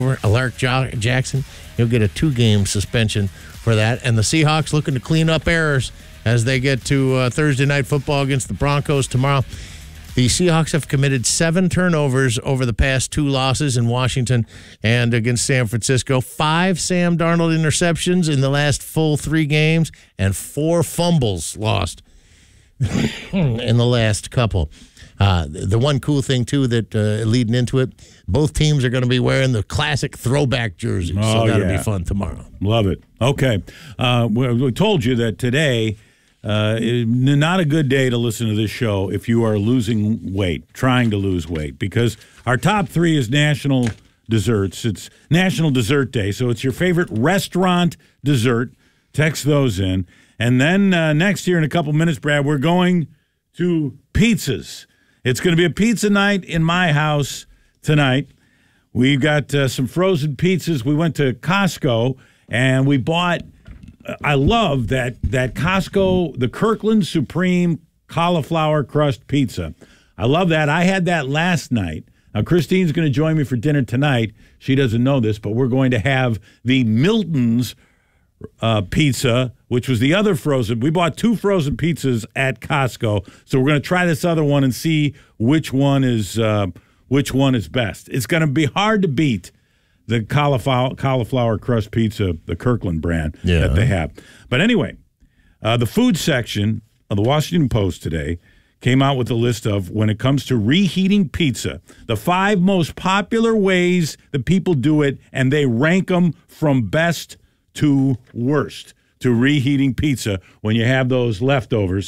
Alaric Jackson, he'll get a 2-game suspension for that. And the Seahawks looking to clean up errors as they get to Thursday night football against the Broncos tomorrow. The Seahawks have committed 7 turnovers over the past 2 losses in Washington and against San Francisco. 5 Sam Darnold interceptions in the last full 3 games and 4 fumbles lost in the last couple. The one cool thing, too, that leading into it, both teams are going to be wearing the classic throwback jerseys. So that'll be fun tomorrow. Love it. Okay. We told you that today is not a good day to listen to this show if you are losing weight, trying to lose weight, because our top 3 is national desserts. It's National Dessert Day, so it's your favorite restaurant dessert. Text those in. And then next year in a couple minutes, Brad, we're going to pizzas. It's going to be a pizza night in my house tonight. We've got some frozen pizzas. We went to Costco, and we bought, I love that Costco, the Kirkland Supreme cauliflower crust pizza. I love that. I had that last night. Now, Christine's going to join me for dinner tonight. She doesn't know this, but we're going to have the Milton's pizza, which was the other frozen. We bought 2 frozen pizzas at Costco, so we're going to try this other one and see which one is best. It's going to be hard to beat the cauliflower crust pizza, the Kirkland brand that they have. But anyway, the food section of the Washington Post today came out with a list of, when it comes to reheating pizza, the 5 most popular ways that people do it, and they rank them from best to worst to reheating pizza when you have those leftovers.